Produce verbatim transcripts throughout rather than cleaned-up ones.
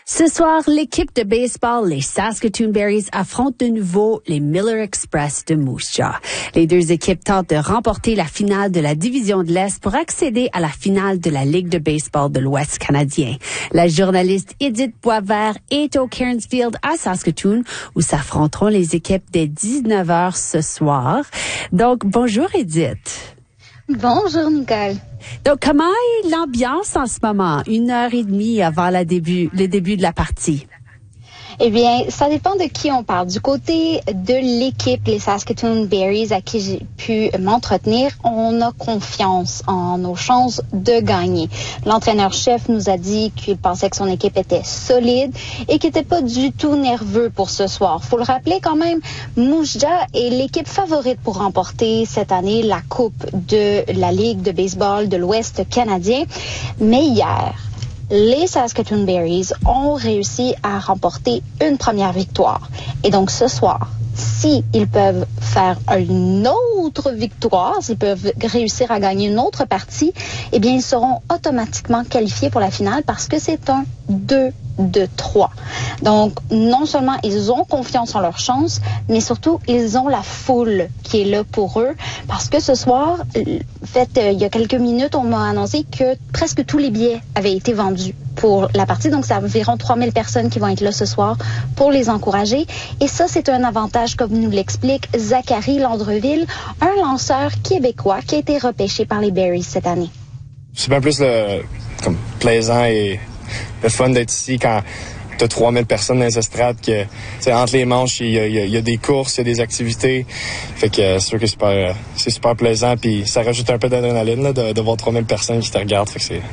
Ce soir, l'équipe de baseball, les Saskatoon Berries, affrontent de nouveau les Miller Express de Moose Jaw. Les deux équipes tentent de remporter la finale de la division de l'Est pour accéder à la finale de la Ligue de baseball de l'Ouest canadien. La journaliste Edith Boisvert est au Cairnsfield à Saskatoon où s'affronteront les équipes dès dix-neuf heures ce soir. Donc, bonjour Edith. Bonjour Nicole. Donc, comment est l'ambiance en ce moment, une heure et demie avant la début, le début de la partie? Eh bien, ça dépend de qui on parle. Du côté de l'équipe, les Saskatoon Berries, à qui j'ai pu m'entretenir, on a confiance en nos chances de gagner. L'entraîneur-chef nous a dit qu'il pensait que son équipe était solide et qu'il n'était pas du tout nerveux pour ce soir. Faut le rappeler quand même, Moose Jaw est l'équipe favorite pour remporter cette année la Coupe de la Ligue de baseball de l'Ouest canadien. Mais hier, les Saskatoon Berries ont réussi à remporter une première victoire. Et donc ce soir, si ils peuvent faire une autre victoire, s'ils peuvent réussir à gagner une autre partie, eh bien, ils seront automatiquement qualifiés pour la finale parce que c'est un deux de trois. Donc, non seulement ils ont confiance en leur chance, mais surtout, ils ont la foule qui est là pour eux parce que ce soir, en fait, il y a quelques minutes, on m'a annoncé que presque tous les billets avaient été vendus pour la partie. Donc, c'est environ trois mille personnes qui vont être là ce soir pour les encourager. Et ça, c'est un avantage, comme nous l'explique Zachary Landreville, un lanceur québécois qui a été repêché par les Berries cette année. C'est bien plus le, comme plaisant et le fun d'être ici quand tu as trois mille personnes dans les estrades, que entre les manches, il y, y, y a des courses, il y a des activités. Fait que c'est sûr que c'est super, c'est super plaisant. Puis ça rajoute un peu d'adrénaline là, de, de voir trois mille personnes qui te regardent. Fait que c'est...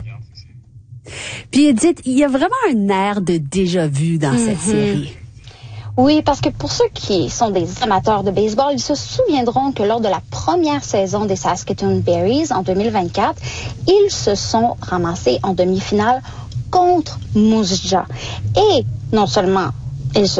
Puis Edith, il y a vraiment un air de déjà-vu dans mm-hmm. cette série. Oui, parce que pour ceux qui sont des amateurs de baseball, ils se souviendront que lors de la première saison des Saskatoon Berries en deux mille vingt-quatre, ils se sont ramassés en demi-finale contre Moose Jaw. Et non seulement ils se